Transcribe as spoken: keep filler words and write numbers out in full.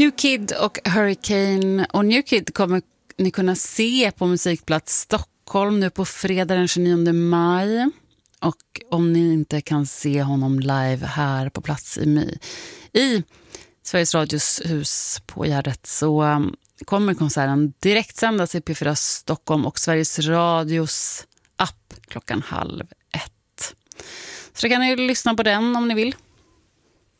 New Kid och Hurricane. Och New Kid kommer ni kunna se på Musikplats Stockholm nu på fredag den tjugonionde maj. Och om ni inte kan se honom live här på plats i, My, i Sveriges Radios hus på Gärdet, så um, kommer konserten direkt sändas i P fyra Stockholm och Sveriges Radios app klockan halv ett. Så kan ni lyssna på den om ni vill.